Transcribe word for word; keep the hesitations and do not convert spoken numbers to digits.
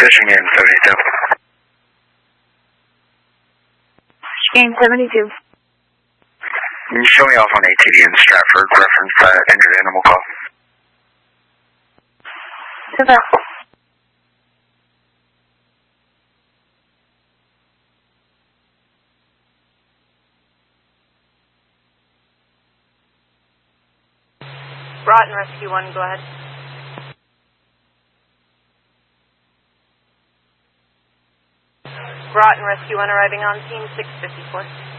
Fishing game seventy-two. Game seventy-two. Can you show me off on A T V in Stratford, reference that injured animal call? Super. Broughton Rescue one, go ahead. Broughton Rescue one arriving on scene, six fifty-four.